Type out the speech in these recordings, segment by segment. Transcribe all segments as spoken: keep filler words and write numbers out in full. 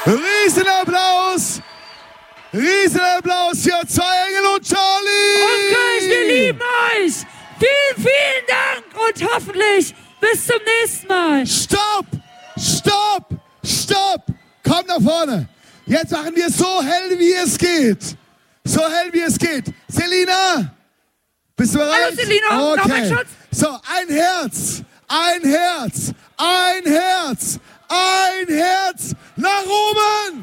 Riesenapplaus. Riesenapplaus für zwei Engel und Charlie. Umkirch, wir lieben euch. Vielen, vielen Dank und hoffentlich bis zum nächsten Mal. Stopp, stopp, stopp. Komm nach vorne. Jetzt machen wir so hell, wie es geht. So hell, wie es geht. Selina, bist du bereit? Hallo Selina, noch ein Schutz. So, ein Herz, ein Herz, ein Herz, ein Herz nach oben.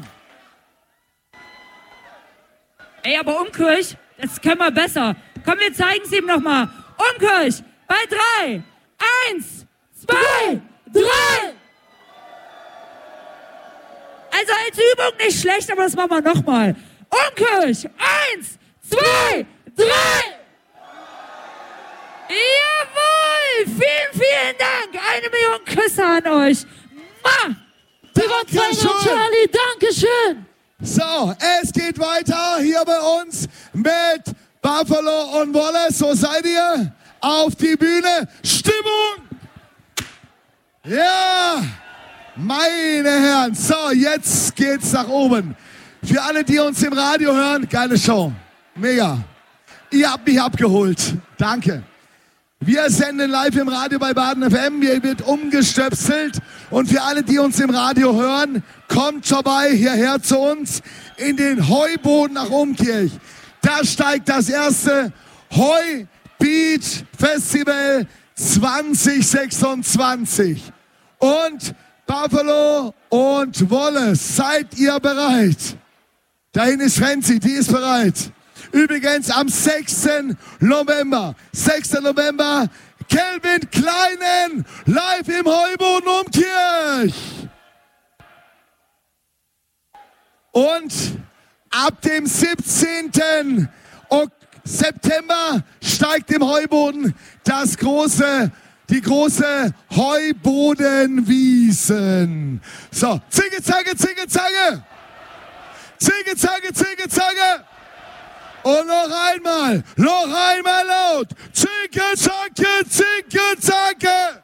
Ey, aber Umkirch, das können wir besser. Komm, wir zeigen es ihm nochmal. Umkirch, bei drei. Eins, zwei, drei. Also als Übung nicht schlecht, aber das machen wir nochmal. Umkirch, eins, zwei, drei. Jawohl, vielen, vielen Dank. Eine Million Küsse an euch. Ma. Dankeschön. Charlie, Dankeschön. So, es geht weiter hier bei uns mit Buffalo und Wallace. So seid ihr auf die Bühne. Stimmung! Ja, meine Herren. So, jetzt geht's nach oben. Für alle, die uns im Radio hören, geile Show. Mega. Ihr habt mich abgeholt. Danke. Wir senden live im Radio bei Baden F M. Hier wird umgestöpselt. Und für alle, die uns im Radio hören, kommt vorbei hierher zu uns in den Heuboden nach Umkirch. Da steigt das erste Heu Beach Festival zwanzig sechsundzwanzig. Und Buffalo und Wallace, seid ihr bereit? Dahin ist Franzi, die ist bereit. Übrigens am sechsten November, sechsten November, Calvin Kleinen, live im Heuboden Umkirch. Und ab dem siebzehnten September steigt im Heuboden das große, die große Heubodenwiesen. So, Zicke, Zacke, Zicke, Zacke. Zicke, Zacke, Zicke, Zacke. Und noch einmal, noch einmal laut. Zicke, Zacke, Zicke, Zacke.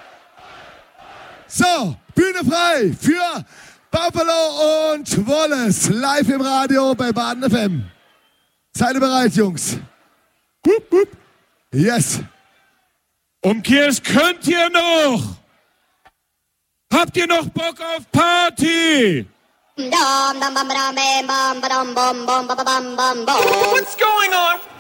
So, Bühne frei für Buffalo und Wallace. Live im Radio bei Baden F M. Seid ihr bereit, Jungs? Wupp, wupp. Yes. Umkirch, könnt ihr noch? Habt ihr noch Bock auf Party? What's going on?